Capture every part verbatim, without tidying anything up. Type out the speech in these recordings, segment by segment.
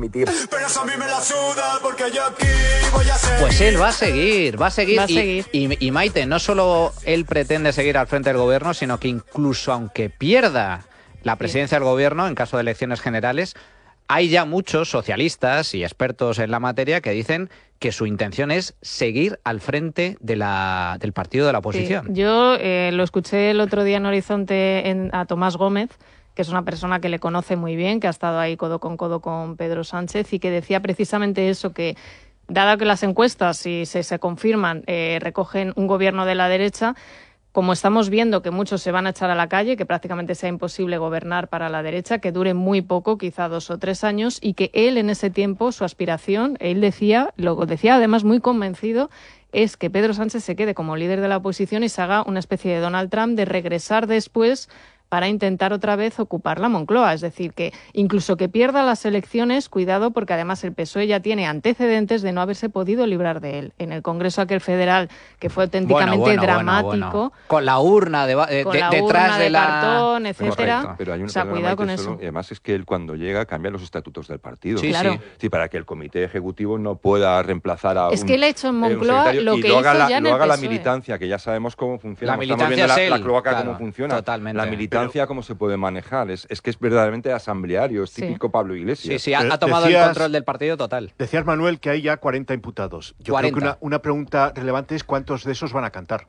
Pero eso a mí me la suda porque yo aquí voy a seguir. Pues él va a seguir, va a seguir. Va a y, seguir. Y, y Maite, no solo él pretende seguir al frente del gobierno, sino que incluso aunque pierda la presidencia del gobierno en caso de elecciones generales, hay ya muchos socialistas y expertos en la materia que dicen que su intención es seguir al frente de la, del partido de la oposición. Sí. Yo eh, lo escuché el otro día en Horizonte en, a Tomás Gómez, que es una persona que le conoce muy bien, que ha estado ahí codo con codo con Pedro Sánchez y que decía precisamente eso, que dado que las encuestas, si se, se confirman, eh, recogen un gobierno de la derecha, como estamos viendo que muchos se van a echar a la calle, que prácticamente sea imposible gobernar para la derecha, que dure muy poco, quizá dos o tres años, y que él en ese tiempo, su aspiración, él decía, lo decía además muy convencido, es que Pedro Sánchez se quede como líder de la oposición y se haga una especie de Donald Trump de regresar después para intentar otra vez ocupar la Moncloa. Es decir, que incluso que pierda las elecciones, cuidado, porque además el P S O E ya tiene antecedentes de no haberse podido librar de él. En el Congreso aquel federal, que fue auténticamente bueno, bueno, dramático. Bueno, bueno. Con la urna de, de, con la detrás urna de, de la... cartón, etcétera. Correcto. Pero hay una o sea, cuidado con eso. Solo, y además es que él cuando llega cambia los estatutos del partido. Sí, claro. sí. Sí, para que el comité ejecutivo no pueda reemplazar a Es un, que él ha hecho en Moncloa eh, lo y que lo haga hizo la, ya en lo el haga P la S O E. militancia, que ya sabemos cómo funciona. La Estamos militancia viendo es la, él, la cloaca claro, cómo funciona. totalmente. La militancia Pero, cómo se puede manejar. Es, es que es verdaderamente asambleario, es Sí. típico Pablo Iglesias. Sí, sí, ha, Pero ha tomado decías- el control del partido total. Decías, Manuel, que hay ya cuarenta imputados. Yo cuarenta. creo que una, una pregunta relevante es cuántos de esos van a cantar.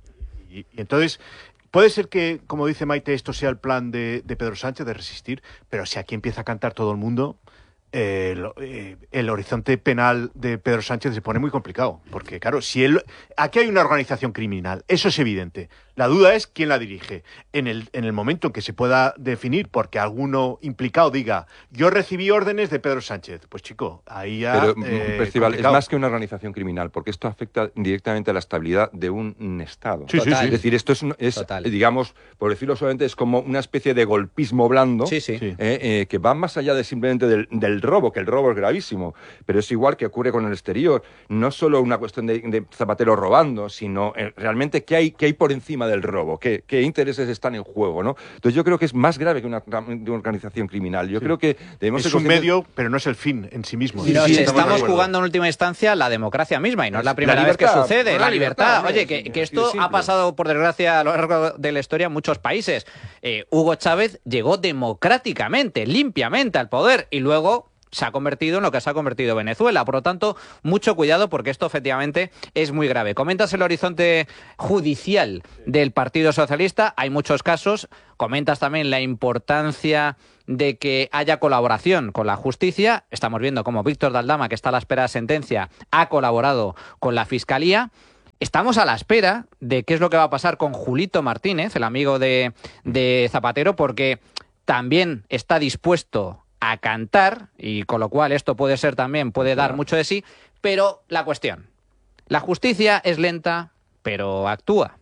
Y, y entonces, puede ser que, como dice Maite, esto sea el plan de, de Pedro Sánchez de resistir, pero si aquí empieza a cantar todo el mundo, eh, lo- eh, el horizonte penal de Pedro Sánchez se pone muy complicado. Porque, claro, si él, aquí hay una organización criminal, eso es evidente. La duda es quién la dirige. En el, en el momento en que se pueda definir, porque alguno implicado diga, yo recibí órdenes de Pedro Sánchez, pues chico, ahí ya... Pero, eh, Percival, es complicado. más que una organización criminal, porque esto afecta directamente a la estabilidad de un, un Estado. Sí, sí, Total. sí. Es decir, esto es, un- es Total. digamos, por decirlo suavemente, es como una especie de golpismo blando, Sí, sí. Sí. eh, eh, que va más allá de simplemente del, del robo, que el robo es gravísimo, pero es igual que ocurre con el exterior. No solo una cuestión de, de Zapatero robando, sino eh, realmente qué hay, qué hay por encima del robo, qué, qué intereses están en juego, ¿no? Entonces yo creo que es más grave que una, una organización criminal. Yo Sí. creo que debemos ser Es un conscientes- medio, pero no es el fin en sí mismo. Sí, Nos sí, estamos de estamos acuerdo. jugando en última instancia la democracia misma y no es la La primera vez que libertad, sucede. la La libertad. libertad, Oye, sí, que, sí, que así de esto simple. ha pasado, por desgracia, a lo largo de la historia en muchos países. Eh, Hugo Chávez llegó democráticamente, limpiamente al poder y luego se ha convertido en lo que se ha convertido Venezuela. Por lo tanto, mucho cuidado porque esto efectivamente es muy grave. Comentas el horizonte judicial del Partido Socialista. Hay muchos casos. Comentas también la importancia de que haya colaboración con la justicia. Estamos viendo cómo Víctor de Aldama, que está a la espera de sentencia, ha colaborado con la Fiscalía. Estamos a la espera de qué es lo que va a pasar con Julito Martínez, el amigo de, de Zapatero, porque también está dispuesto a cantar, y con lo cual esto puede ser también, puede dar mucho de sí, pero la cuestión, la justicia es lenta, pero actúa.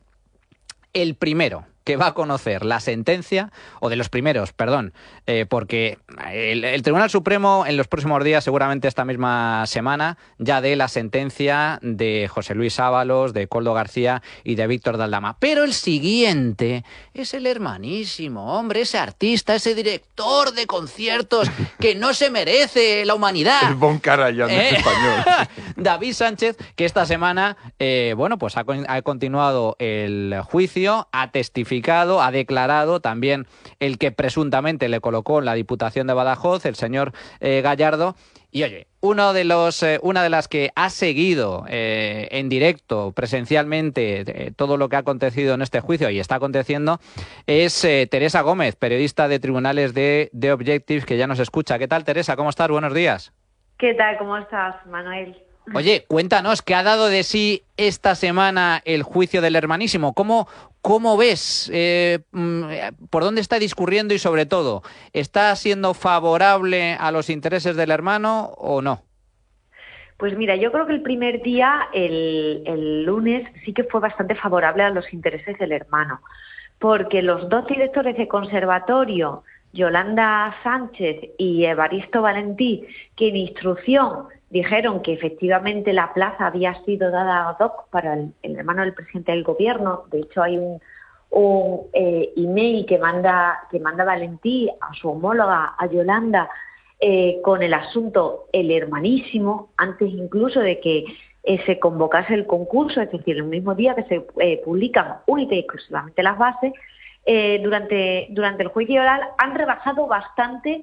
El primero que va a conocer la sentencia, o de los primeros, perdón, eh, porque el, el Tribunal Supremo en los próximos días, seguramente esta misma semana, ya dé la sentencia de José Luis Ábalos, de Koldo García y de Víctor de Aldama. Pero el siguiente es el hermanísimo, hombre, ese artista, ese director de conciertos que no se merece la humanidad. El Bon Karajan ¿Eh? español. David Sánchez, que esta semana, eh, bueno, pues ha, con- ha continuado el juicio, ha testificado, ha declarado también el que presuntamente le colocó en la Diputación de Badajoz, el señor eh, Gallardo. Y oye, uno de los, eh, una de las que ha seguido eh, en directo, presencialmente, eh, todo lo que ha acontecido en este juicio y está aconteciendo, es eh, Teresa Gómez, periodista de Tribunales de, de Objective, que ya nos escucha. ¿Qué tal, Teresa? ¿Cómo estás? Buenos días. ¿Qué tal? ¿Cómo estás, Manuel? Oye, cuéntanos, ¿qué ha dado de sí esta semana el juicio del hermanísimo? ¿Cómo, cómo ves? Eh, mm, ¿Por dónde está discurriendo y sobre todo, está siendo favorable a los intereses del hermano o no? Pues mira, yo creo que el primer día, el, el lunes, sí que fue bastante favorable a los intereses del hermano, porque los dos directores de conservatorio, Yolanda Sánchez y Evaristo Valentí, que en instrucción dijeron que efectivamente la plaza había sido dada ad hoc para el, el hermano del presidente del gobierno. De hecho, hay un, un eh, email que manda, que manda Valentí a su homóloga, a Yolanda, eh, con el asunto El Hermanísimo, antes incluso de que eh, se convocase el concurso, es decir, el mismo día que se eh, publican única y exclusivamente las bases, eh, durante, durante el juicio oral han rebajado bastante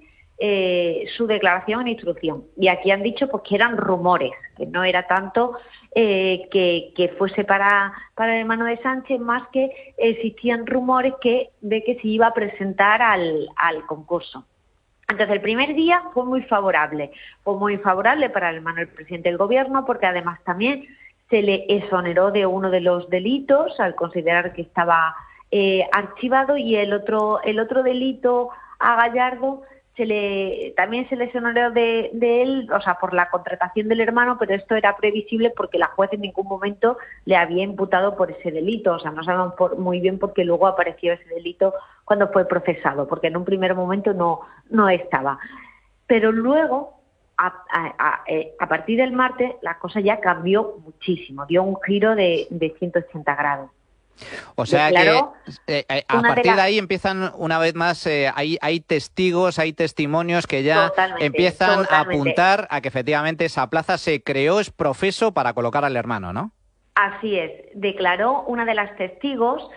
eh, su declaración en instrucción. Y aquí han dicho pues, que eran rumores, que no era tanto eh, que, que fuese para, para el hermano de Sánchez, más que existían rumores que, de que se iba a presentar al, al concurso. Entonces, el primer día fue muy favorable, fue muy favorable para el hermano del presidente del gobierno, porque además también se le exoneró de uno de los delitos al considerar que estaba eh, archivado, y el otro, el otro delito a Gallardo se le, también se le exoneró de, de él, o sea, por la contratación del hermano, pero esto era previsible porque la juez en ningún momento le había imputado por ese delito, o sea, no sabemos por, muy bien por qué luego apareció ese delito cuando fue procesado, porque en un primer momento no, no estaba. Pero luego, a, a, a, a partir del martes, la cosa ya cambió muchísimo, dio un giro de, de ciento ochenta grados. O sea Declaró que eh, a partir de, la... de ahí empiezan una vez más, eh, hay, hay testigos, hay testimonios que ya totalmente, empiezan totalmente. a apuntar a que efectivamente esa plaza se creó es profeso para colocar al hermano, ¿no? Así es, declaró una de las testigos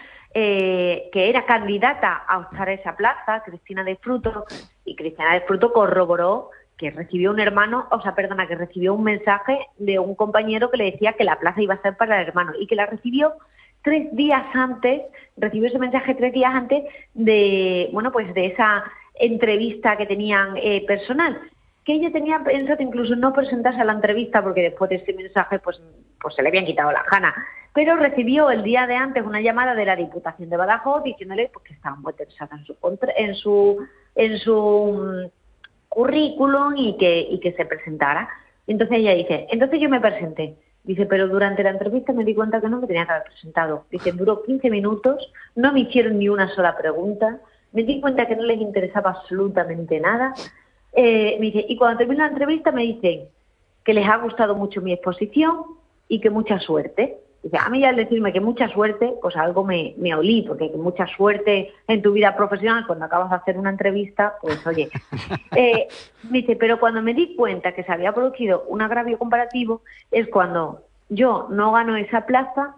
eh, que era candidata a optar esa plaza, Cristina de Fruto, y Cristina de Fruto corroboró que recibió un hermano, o sea, perdona, que recibió un mensaje de un compañero que le decía que la plaza iba a ser para el hermano, y que la recibió tres días antes, recibió ese mensaje tres días antes de, bueno, pues de esa entrevista que tenían eh, personal, que ella tenía pensado incluso no presentarse a la entrevista porque después de ese mensaje pues, pues se le habían quitado las ganas, pero recibió el día de antes una llamada de la Diputación de Badajoz diciéndole pues, que estaban muy interesados en su, contra, en su, en su currículum y que, y que se presentara. Entonces ella dice, entonces yo me presenté. Dice, pero durante la entrevista me di cuenta que no me tenía que haber presentado. Dice, duró quince minutos, no me hicieron ni una sola pregunta, me di cuenta que no les interesaba absolutamente nada. Eh, me dice, y cuando terminé la entrevista me dicen que les ha gustado mucho mi exposición y que mucha suerte. Dice, a mí al decirme que mucha suerte, pues algo me, me olí, porque que mucha suerte en tu vida profesional cuando acabas de hacer una entrevista, pues oye. Eh, me dice, pero cuando me di cuenta que se había producido un agravio comparativo es cuando yo no gano esa plaza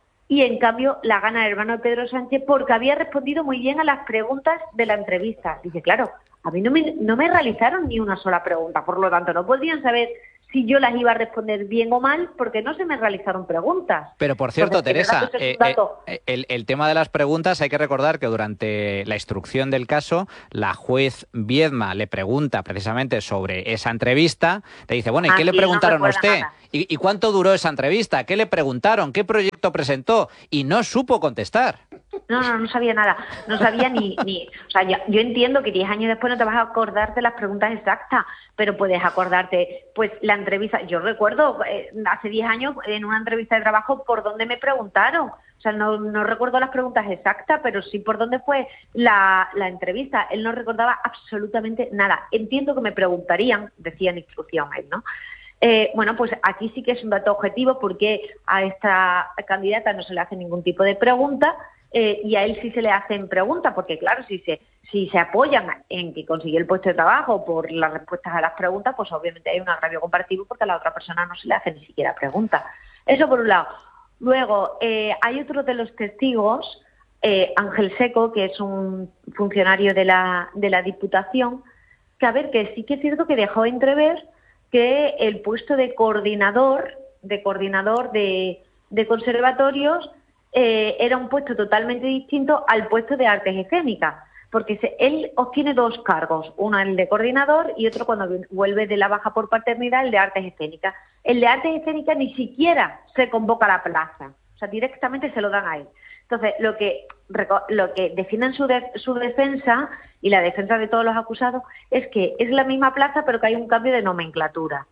y en cambio la gana el hermano de Pedro Sánchez porque había respondido muy bien a las preguntas de la entrevista. Dice, claro, a mí no me, no me realizaron ni una sola pregunta, por lo tanto no podían saber si yo las iba a responder bien o mal, porque no se me realizaron preguntas. Pero por cierto, Entonces, Teresa, eh, eh, el, el tema de las preguntas, hay que recordar que durante la instrucción del caso, la juez Viedma le pregunta precisamente sobre esa entrevista, le dice, bueno, ¿y qué ah, le preguntaron no a usted? ¿Y, ¿Y cuánto duró esa entrevista? ¿Qué le preguntaron? ¿Qué proyecto presentó? Y no supo contestar. No, no, no sabía nada. No sabía ni... ni o sea, yo, yo entiendo que diez años después no te vas a acordar de las preguntas exactas, pero puedes acordarte, pues, la entrevista. Yo recuerdo eh, hace diez años en una entrevista de trabajo por dónde me preguntaron. O sea, no, no recuerdo las preguntas exactas, pero sí por dónde fue la, la entrevista. Él no recordaba absolutamente nada. Entiendo que me preguntarían, decía en instrucción él, ¿no? Eh, bueno, pues aquí sí que es un dato objetivo porque a esta candidata no se le hace ningún tipo de pregunta. Eh, y a él sí se le hacen preguntas, porque claro, si se si se apoyan en que consiguió el puesto de trabajo por las respuestas a las preguntas, pues obviamente hay un agravio comparativo porque a la otra persona no se le hace ni siquiera preguntas. Eso por un lado. Luego, eh, hay otro de los testigos, eh, Ángel Seco, que es un funcionario de la, de la Diputación, que a ver, que sí que es cierto que dejó entrever que el puesto de coordinador, de coordinador de, de conservatorios, Eh, era un puesto totalmente distinto al puesto de artes escénicas, porque se, él obtiene dos cargos, uno el de coordinador y otro cuando vuelve de la baja por paternidad, el de artes escénicas. El de artes escénicas ni siquiera se convoca a la plaza, o sea, directamente se lo dan a él. Entonces, lo que, lo que defienden su, de, su defensa y la defensa de todos los acusados es que es la misma plaza, pero que hay un cambio de nomenclatura.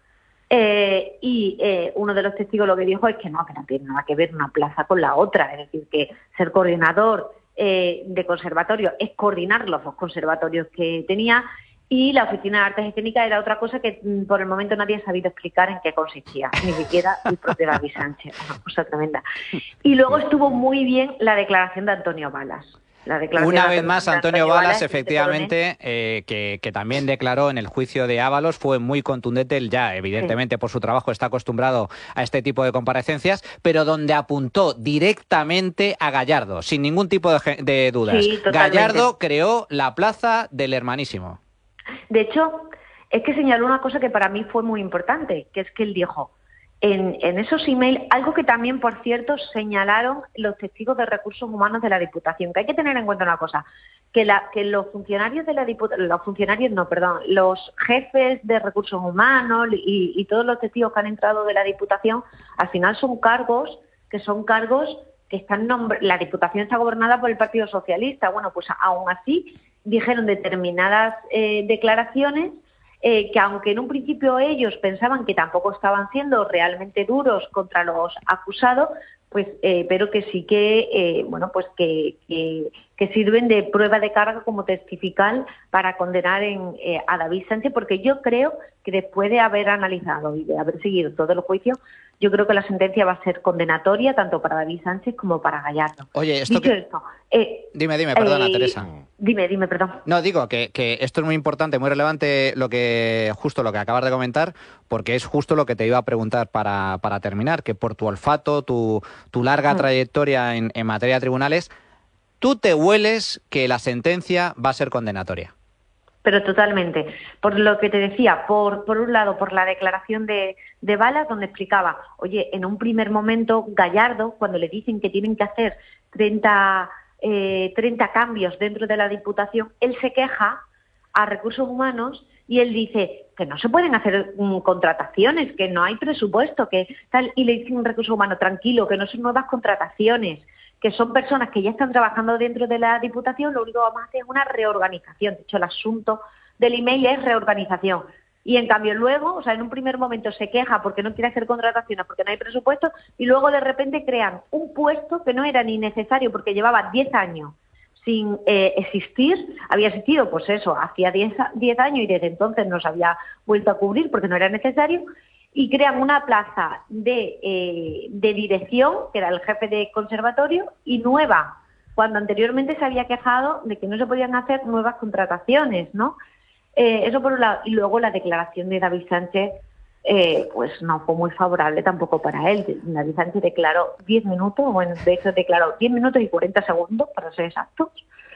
Eh, y eh, uno de los testigos lo que dijo es que no, que no tiene nada que ver una plaza con la otra, es decir, que ser coordinador eh, de conservatorio es coordinar los dos conservatorios que tenía, y la oficina de artes escénicas era otra cosa que mm, por el momento nadie ha sabido explicar en qué consistía, ni siquiera el propio David Sánchez, una cosa tremenda. Y luego estuvo muy bien la declaración de Antonio Balas. La declaración Una de vez más, Antonio Antonio Balas, Balas, efectivamente, eh, que, que también declaró en el juicio de Ábalos, fue muy contundente. Él ya, evidentemente, sí. por su trabajo está acostumbrado a este tipo de comparecencias, pero donde apuntó directamente a Gallardo, sin ningún tipo de, de dudas. Sí, Gallardo creó la plaza del Hermanísimo. De hecho, es que señaló una cosa que para mí fue muy importante, que es que él dijo, En, en esos emails, algo que también, por cierto, señalaron los testigos de recursos humanos de la Diputación, que hay que tener en cuenta una cosa, que, la, que los funcionarios de la Diputación, los funcionarios no, perdón, los jefes de recursos humanos y, y todos los testigos que han entrado de la Diputación, al final son cargos que son cargos que están nombrados, la Diputación está gobernada por el Partido Socialista, bueno, pues aún así dijeron determinadas eh, declaraciones Eh, que aunque en un principio ellos pensaban que tampoco estaban siendo realmente duros contra los acusados, pues eh, pero que sí que eh, bueno pues que, que, que sirven de prueba de carga como testifical para condenar en, eh, a David Sánchez, porque yo creo que después de haber analizado y de haber seguido todo el juicio, yo creo que la sentencia va a ser condenatoria tanto para David Sánchez como para Gallardo. Oye, esto Dicho que... esto, eh, dime, dime, perdona, eh, Teresa. Dime, dime, perdón. No, digo que, que esto es muy importante, muy relevante, lo que justo lo que acabas de comentar, porque es justo lo que te iba a preguntar para, para terminar, que por tu olfato, tu, tu larga mm. trayectoria en, en materia de tribunales, tú te hueles que la sentencia va a ser condenatoria. Pero totalmente. Por lo que te decía, por, por un lado, por la declaración de, de Balas, donde explicaba, oye, en un primer momento, Gallardo, cuando le dicen que tienen que hacer treinta, eh, treinta cambios dentro de la Diputación, él se queja a Recursos Humanos y él dice que no se pueden hacer um, contrataciones, que no hay presupuesto, que tal, y le dicen Recursos Humanos, tranquilo, que no son nuevas contrataciones, que son personas que ya están trabajando dentro de la Diputación, lo único que vamos a hacer es una reorganización. De hecho, el asunto del email es reorganización. Y en cambio luego, o sea, en un primer momento se queja porque no quiere hacer contrataciones, porque no hay presupuesto, y luego de repente crean un puesto que no era ni necesario porque llevaba diez años sin eh, existir, había existido, pues eso, hacía diez años y desde entonces no se había vuelto a cubrir porque no era necesario, y crean una plaza de, eh, de dirección, que era el jefe de conservatorio, y nueva, cuando anteriormente se había quejado de que no se podían hacer nuevas contrataciones, ¿no? Eh, eso por un lado. Y luego la declaración de David Sánchez, eh, pues no fue muy favorable tampoco para él. David Sánchez declaró diez minutos, bueno, de hecho declaró diez minutos y cuarenta segundos, para ser exactos.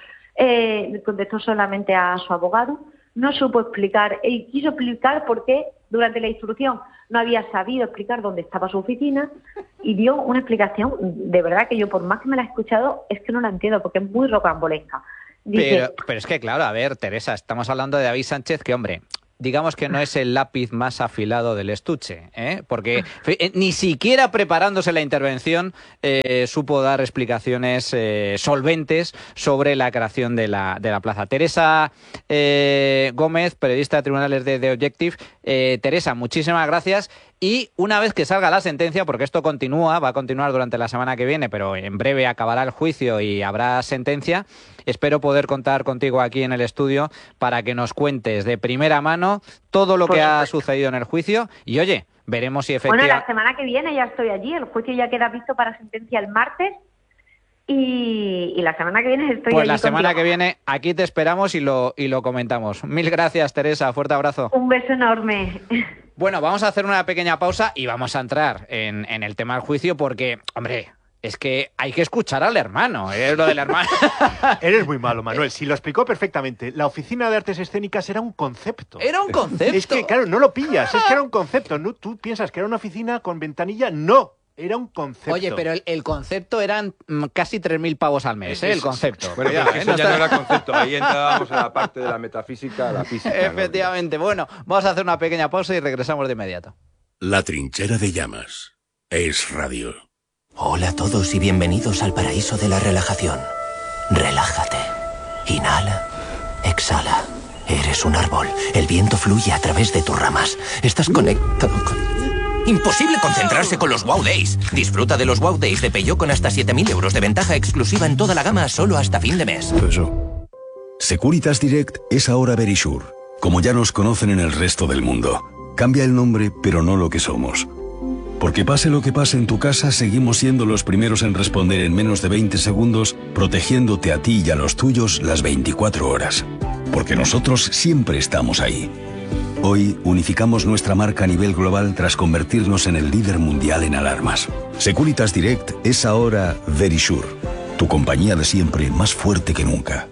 Eh, contestó solamente a su abogado. No supo explicar, y quiso explicar por qué durante la instrucción no había sabido explicar dónde estaba su oficina y dio una explicación, de verdad que yo por más que me la he escuchado, es que no la entiendo porque es muy rocambolesca. Dice, pero, pero es que claro, a ver, Teresa, estamos hablando de David Sánchez, que hombre, digamos que no es el lápiz más afilado del estuche, ¿eh? Porque eh, ni siquiera preparándose la intervención eh, supo dar explicaciones eh, solventes sobre la creación de la, de la plaza. Teresa eh, Gómez, periodista de Tribunales de The Objective. Eh, Teresa, muchísimas gracias. Y una vez que salga la sentencia, porque esto continúa, va a continuar durante la semana que viene, pero en breve acabará el juicio y habrá sentencia, espero poder contar contigo aquí en el estudio para que nos cuentes de primera mano todo lo que ha sucedido en el juicio y, oye, veremos si efectivamente... Bueno, la semana que viene ya estoy allí, el juicio ya queda visto para sentencia el martes y, y la semana que viene estoy pues allí. Pues la semana contigo. que viene aquí te esperamos y lo, y lo comentamos. Mil gracias, Teresa, fuerte abrazo. Un beso enorme. Bueno, vamos a hacer una pequeña pausa y vamos a entrar en, en el tema del juicio porque, hombre, es que hay que escuchar al hermano, ¿eh? Lo del hermano. Eres muy malo, Manuel. Si lo explicó perfectamente. La Oficina de Artes Escénicas era un concepto. Era un concepto. Es que, claro, no lo pillas. Es que era un concepto. ¿No? Tú piensas que era una oficina con ventanilla. No. Era un concepto. Oye, pero el, el concepto eran mm, casi tres mil pavos al mes, ¿eh? El concepto. Bueno, Cuidado, pero ¿eh? eso No ya está... no era concepto. Ahí entrábamos en la parte de la metafísica, la física. Efectivamente. ¿No? Bueno, vamos a hacer una pequeña pausa y regresamos de inmediato. La Trinchera de Llamas. Es radio. Hola a todos y bienvenidos al paraíso de la relajación. Relájate. Inhala. Exhala. Eres un árbol. El viento fluye a través de tus ramas. Estás conectado con... Imposible concentrarse con los Wow Days. Disfruta de los Wow Days de Peugeot con hasta siete mil euros de ventaja exclusiva en toda la gama solo hasta fin de mes. Securitas Direct es ahora Verisure, como ya nos conocen en el resto del mundo. Cambia el nombre, pero no lo que somos. Porque pase lo que pase en tu casa, seguimos siendo los primeros en responder en menos de veinte segundos, protegiéndote a ti y a los tuyos las veinticuatro horas. Porque nosotros siempre estamos ahí. Hoy unificamos nuestra marca a nivel global tras convertirnos en el líder mundial en alarmas. Securitas Direct es ahora Verisure, tu compañía de siempre más fuerte que nunca.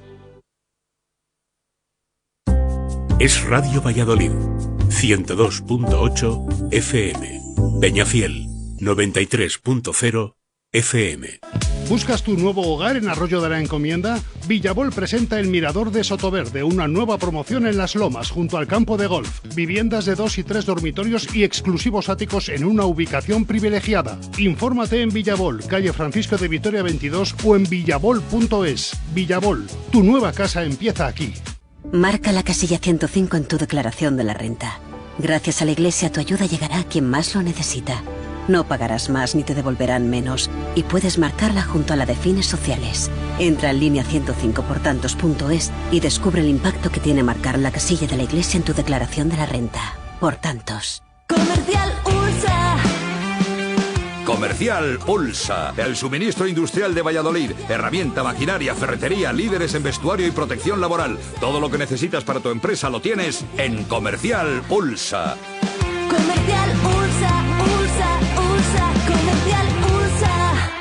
Es Radio Valladolid, ciento dos punto ocho F M. Peñafiel, noventa y tres punto cero F M. ¿Buscas tu nuevo hogar en Arroyo de la Encomienda? Villabol presenta el Mirador de Sotoverde, una nueva promoción en Las Lomas, junto al campo de golf. Viviendas de dos y tres dormitorios y exclusivos áticos en una ubicación privilegiada. Infórmate en Villabol, calle Francisco de Vitoria veintidós o en villabol punto es. Villabol, tu nueva casa empieza aquí. Marca la casilla ciento cinco en tu declaración de la renta. Gracias a la Iglesia, tu ayuda llegará a quien más lo necesita. No pagarás más ni te devolverán menos y puedes marcarla junto a la de fines sociales. Entra en línea ciento cinco por tantos punto es y descubre el impacto que tiene marcar la casilla de la Iglesia en tu declaración de la renta. Por tantos. Comercial Ursa. Comercial Ulsa, el suministro industrial de Valladolid. Herramienta, maquinaria, ferretería, líderes en vestuario y protección laboral. Todo lo que necesitas para tu empresa lo tienes en Comercial Ulsa. Comercial Ursa, Ursa, Ursa, Comercial Ursa.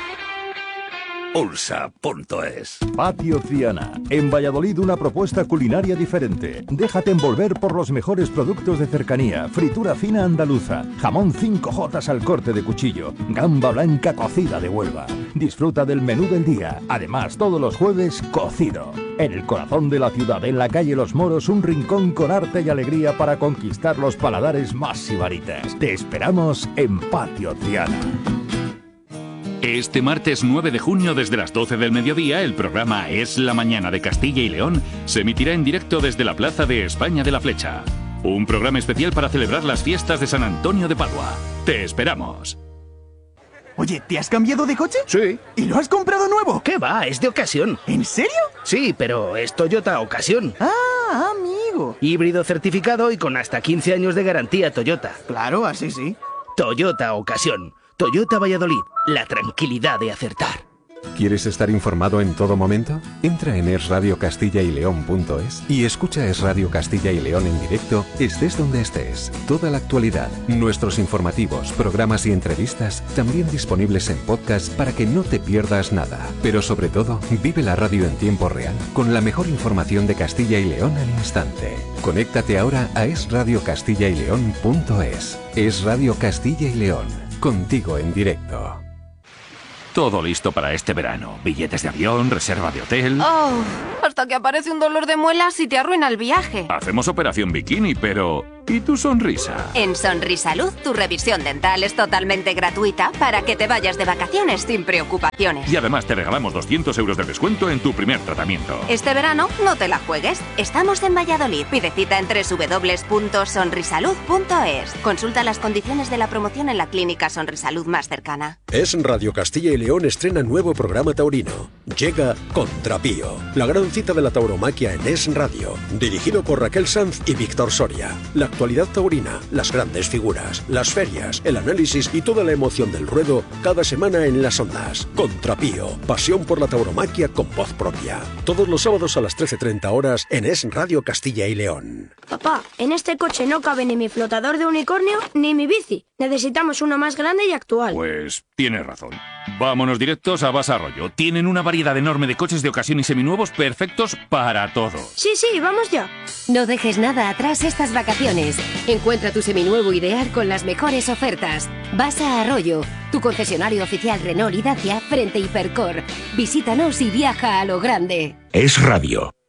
Ulsa punto es. Patio Triana. En Valladolid una propuesta culinaria diferente. Déjate envolver por los mejores productos de cercanía. Fritura fina andaluza. Jamón cinco jotas al corte de cuchillo. Gamba blanca cocida de Huelva. Disfruta del menú del día. Además, todos los jueves, cocido. En el corazón de la ciudad, en la calle Los Moros, un rincón con arte y alegría para conquistar los paladares más sibaritas. Te esperamos en Patio Triana. Este martes nueve de junio desde las doce del mediodía el programa Es la Mañana de Castilla y León se emitirá en directo desde la Plaza de España de la Flecha. Un programa especial para celebrar las fiestas de San Antonio de Padua. Te esperamos. Oye, ¿te has cambiado de coche? Sí. ¿Y lo has comprado nuevo? ¿Qué va? Es de ocasión. ¿En serio? Sí, pero es Toyota Ocasión. Ah, amigo. Híbrido certificado y con hasta quince años de garantía Toyota. Claro, así sí. Toyota Ocasión. Toyota Valladolid, la tranquilidad de acertar. ¿Quieres estar informado en todo momento? Entra en es radio castilla y león punto es y escucha Es Radio Castilla y León en directo, estés donde estés. Toda la actualidad, nuestros informativos, programas y entrevistas, también disponibles en podcast para que no te pierdas nada. Pero sobre todo, vive la radio en tiempo real, con la mejor información de Castilla y León al instante. Conéctate ahora a es radio castilla y león punto es. Es Radio Castilla y León. Contigo en directo. Todo listo para este verano. Billetes de avión, reserva de hotel. Oh, hasta que aparece un dolor de muelas y te arruina el viaje. Hacemos operación bikini, pero... ¿y tu sonrisa? En Sonrisalud, tu revisión dental es totalmente gratuita para que te vayas de vacaciones sin preocupaciones. Y además te regalamos doscientos euros de descuento en tu primer tratamiento. Este verano no te la juegues. Estamos en Valladolid. Pide cita en doble u doble u doble u punto sonrisalud punto es. Consulta las condiciones de la promoción en la clínica Sonrisalud más cercana. Es Radio Castilla y León estrena nuevo programa taurino. Llega Contrapío, la gran cita de la tauromaquia en Es Radio. Dirigido por Raquel Sanz y Víctor Soria. La actualidad taurina, las grandes figuras, las ferias, el análisis y toda la emoción del ruedo cada semana en las ondas. Contrapío, pasión por la tauromaquia con voz propia. Todos los sábados a las trece treinta horas en Es Radio Castilla y León. Papá, en este coche no cabe ni mi flotador de unicornio ni mi bici. Necesitamos uno más grande y actual. Pues tienes razón. Vámonos directos a Basa Arroyo. Tienen una variedad enorme de coches de ocasión y seminuevos perfectos para todo. Sí, sí, vamos ya. No dejes nada atrás estas vacaciones. Encuentra tu seminuevo ideal con las mejores ofertas. Basa Arroyo, tu concesionario oficial Renault y Dacia frente Hipercor. Visítanos y viaja a lo grande. Es Radio.